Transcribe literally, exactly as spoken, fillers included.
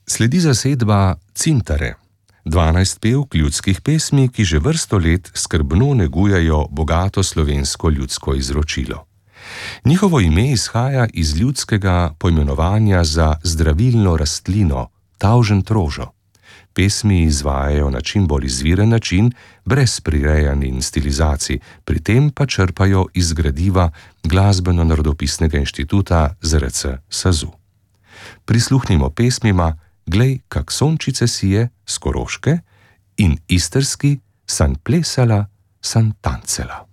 Sledi zasedba Cintare, dvanajst pevk ljudskih pesmi, ki že vrsto let skrbno negujejo bogato slovensko ljudsko izročilo. Njihovo ime izhaja iz ljudskega poimenovanja za zdravilno rastlino, tavžentrožo. Pesmi izvajajo na čim bolj izviren način, brez prirejanj in stilizacij, pri tem pa črpajo iz gradiva Glasbeno-narodopisnega inštituta Z R C SAZU. Prisluhnimo pesmima Glej, kak sončice sije s Koroške in istrski San plesala, san tancela.